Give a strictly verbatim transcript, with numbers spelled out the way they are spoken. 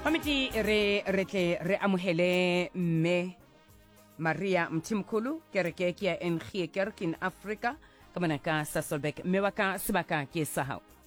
Mamiti re retle re amuhele me Maria Mtimkulu kereke kia en Giekerk in Afrika kamana ka Sasolbek mewaka sibaka ke sahau